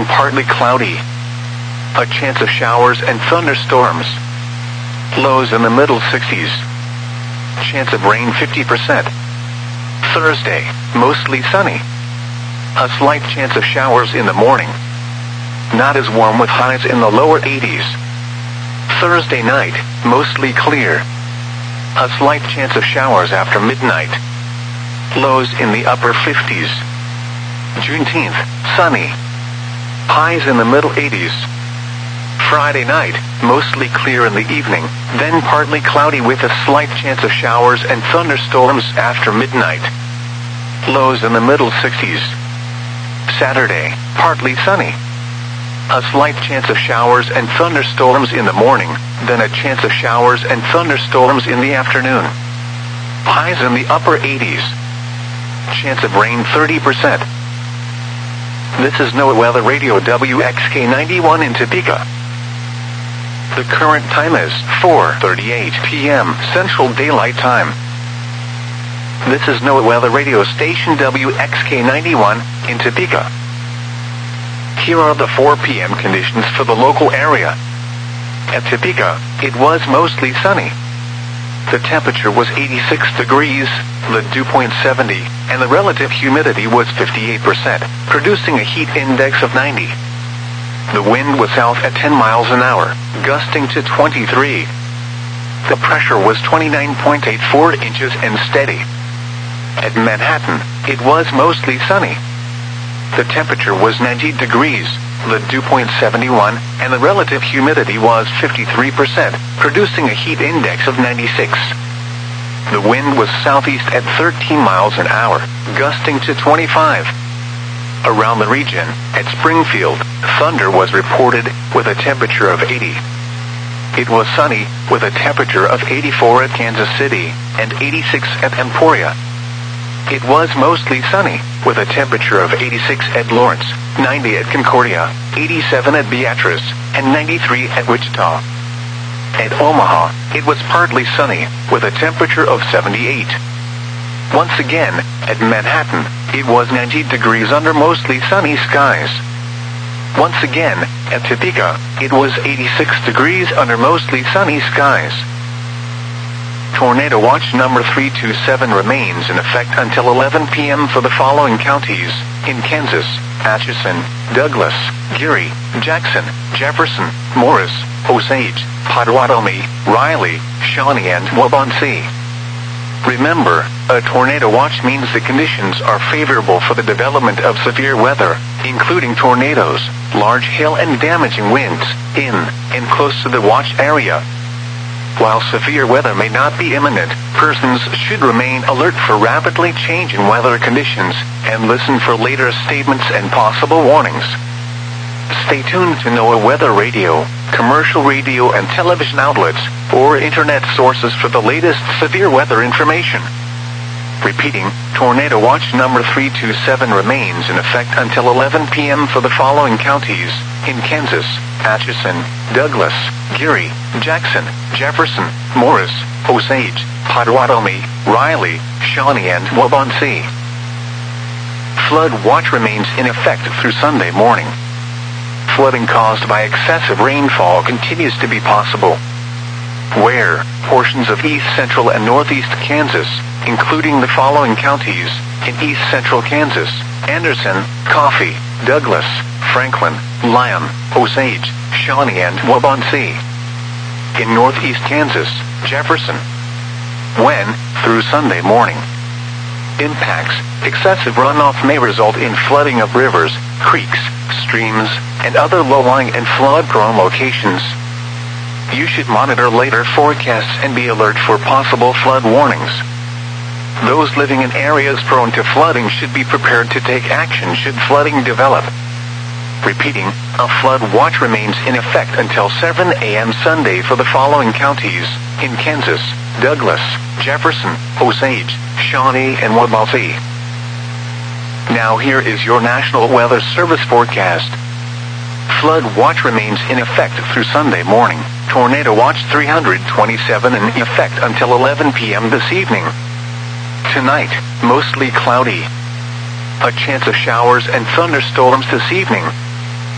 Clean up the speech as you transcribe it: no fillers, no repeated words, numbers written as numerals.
partly cloudy. A chance of showers and thunderstorms. Lows in the middle 60s. Chance of rain 50%. Thursday, mostly sunny. A slight chance of showers in the morning. Not as warm with highs in the lower 80s. Thursday night, mostly clear. A slight chance of showers after midnight. Lows in the upper 50s. Juneteenth, sunny. Highs in the middle 80s. Friday night, mostly clear in the evening, then partly cloudy with a slight chance of showers and thunderstorms after midnight. Lows in the middle 60s. Saturday, partly sunny. A slight chance of showers and thunderstorms in the morning, then a chance of showers and thunderstorms in the afternoon. Highs in the upper 80s. Chance of rain 30%. This is NOAA Weather Radio WXK91 in Topeka. The current time is 4:38 p.m. Central Daylight Time. This is NOAA Weather Radio Station WXK91 in Topeka. Here are the 4 p.m. conditions for the local area. At Topeka, it was mostly sunny. The temperature was 86 degrees, the dew point 70, and the relative humidity was 58%, producing a heat index of 90. The wind was south at 10 miles an hour, gusting to 23. The pressure was 29.84 inches and steady. At Manhattan, it was mostly sunny. The temperature was 90 degrees, the dew point 71, and the relative humidity was 53%, producing a heat index of 96. The wind was southeast at 13 miles an hour, gusting to 25. Around the region, at Springfield, thunder was reported with a temperature of 80. It was sunny with a temperature of 84 at Kansas City and 86 at Emporia. It was mostly sunny with a temperature of 86 at Lawrence, 90 at Concordia, 87 at Beatrice, and 93 at Wichita. At Omaha, it was partly sunny with a temperature of 78. Once again, at Manhattan, it was 90 degrees under mostly sunny skies. Once again, at Topeka, it was 86 degrees under mostly sunny skies. Tornado Watch number 327 remains in effect until 11 p.m. for the following counties: in Kansas, Atchison, Douglas, Geary, Jackson, Jefferson, Morris, Osage, Potawatomi, Riley, Shawnee, and Waubonsee. Remember, a tornado watch means the conditions are favorable for the development of severe weather, including tornadoes, large hail and damaging winds, in and close to the watch area. While severe weather may not be imminent, persons should remain alert for rapidly changing weather conditions and listen for later statements and possible warnings. Stay tuned to NOAA Weather Radio, commercial radio and television outlets, or internet sources for the latest severe weather information. Repeating, Tornado Watch number 327 remains in effect until 11 p.m. for the following counties: in Kansas, Atchison, Douglas, Geary, Jackson, Jefferson, Morris, Osage, Potawatomi, Riley, Shawnee, and Waubonsee. Flood watch remains in effect through Sunday morning. Flooding caused by excessive rainfall continues to be possible. Where portions of east central and northeast Kansas, including the following counties: in east central Kansas, Anderson, Coffee, Douglas, Franklin, Lyon, Osage, Shawnee, and Waubonsee. In northeast Kansas, Jefferson. When, through Sunday morning. Impacts: excessive runoff may result in flooding of rivers, creeks, streams, and other low-lying and flood-prone locations. You should monitor later forecasts and be alert for possible flood warnings. Those living in areas prone to flooding should be prepared to take action should flooding develop. Repeating, a flood watch remains in effect until 7 a.m. Sunday for the following counties: in Kansas, Douglas, Jefferson, Osage, Shawnee, and Waubonsee. Now here is your National Weather Service forecast. Flood watch remains in effect through Sunday morning. Tornado Watch 327 in effect until 11 p.m. this evening. Tonight, mostly cloudy. A chance of showers and thunderstorms this evening.